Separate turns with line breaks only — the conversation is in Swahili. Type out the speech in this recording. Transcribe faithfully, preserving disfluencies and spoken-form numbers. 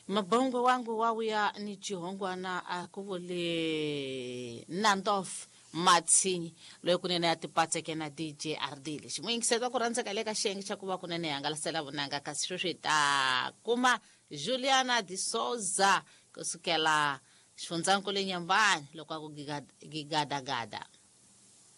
Mabongo wangu wawuya ni chihongwa na akuvule Nandof Matsinyi loyo kunene atipatse kena D J Ardile ximuyingiseta ku rhandza ka le ka xiyenge xa ku va kunene hangalasela vunanga kasi sweswi ta kuma Juliana de Souza kusukela xifundzankulu Nyambani loko a ku gigadagada.